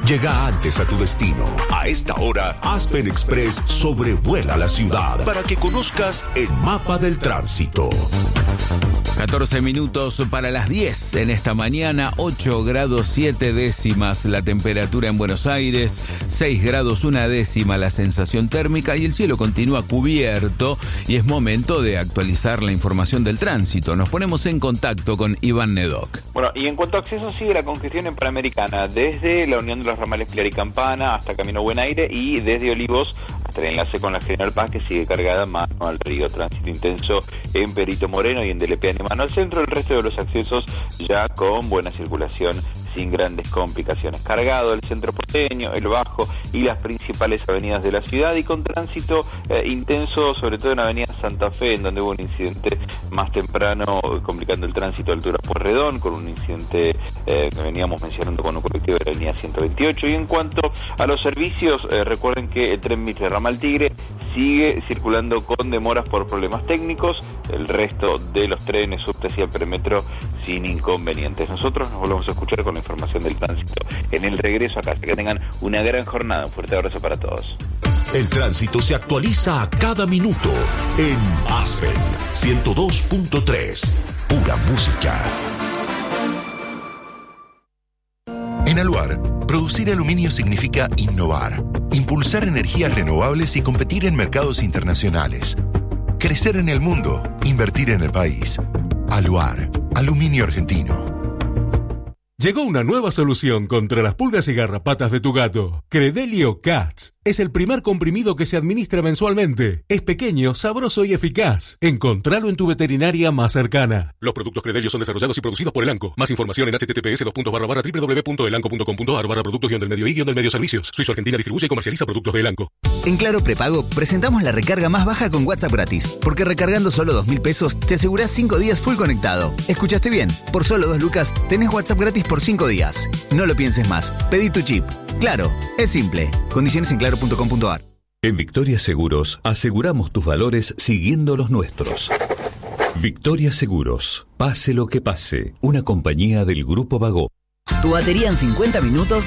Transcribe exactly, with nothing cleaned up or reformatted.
Llega antes a tu destino. A esta hora, Aspen Express sobrevuela la ciudad para que conozcas el mapa del tránsito. catorce minutos para las diez en esta mañana, ocho grados siete décimas la temperatura en Buenos Aires, seis grados una décima la sensación térmica y el cielo continúa cubierto y es momento de actualizar la información del tránsito. Nos ponemos en contacto con Iván Nedoc. Bueno, y en cuanto a acceso, sigue la congestión en Panamericana, desde la unión de los ramales Pilar y Campana hasta Camino Buen Aire y desde Olivos hasta el enlace con la General Paz, que sigue cargada mano al río. Tránsito intenso en Perito Moreno y en D L P Mano al centro. El resto de los accesos ya con buena circulación, sin grandes complicaciones. Cargado el centro porteño, el Bajo y las principales avenidas de la ciudad, y con tránsito eh, intenso, sobre todo en Avenida Santa Fe, en donde hubo un incidente más temprano complicando el tránsito a altura Pueyrredón, con un incidente eh, que veníamos mencionando con un colectivo de la Avenida ciento veintiocho. Y en cuanto a los servicios, eh, recuerden que el tren Mitre Ramal Tigre sigue circulando con demoras por problemas técnicos. El resto de los trenes subte hacia el perímetro sin inconvenientes. Nosotros nos volvemos a escuchar con la información del tránsito en el regreso a casa. Que tengan una gran jornada. Un fuerte abrazo para todos. El tránsito se actualiza a cada minuto en Aspen ciento dos punto tres. Pura música. En Aluar, producir aluminio significa innovar, impulsar energías renovables y competir en mercados internacionales. Crecer en el mundo, invertir en el país. Aluar, aluminio argentino. Llegó una nueva solución contra las pulgas y garrapatas de tu gato. Credelio Cats. Es el primer comprimido que se administra mensualmente. Es pequeño, sabroso y eficaz. Encontralo en tu veterinaria más cercana. Los productos Credelio son desarrollados y producidos por Elanco. Más información en h t t p s dos barra barra w w w punto elanco punto com punto a r barra productos guión del medio y guión del medio servicios. Suizo Argentina distribuye y comercializa productos de Elanco. En Claro Prepago presentamos la recarga más baja con WhatsApp gratis. Porque recargando solo dos mil pesos te asegurás cinco días full conectado. ¿Escuchaste bien? Por solo dos lucas tenés WhatsApp gratis por cinco días. No lo pienses más. Pedí tu chip. Claro, es simple. Condiciones en claro punto com punto a r. En Victoria Seguros aseguramos tus valores siguiendo los nuestros. Victoria Seguros, pase lo que pase, una compañía del Grupo Bagó. Tu batería en cincuenta minutos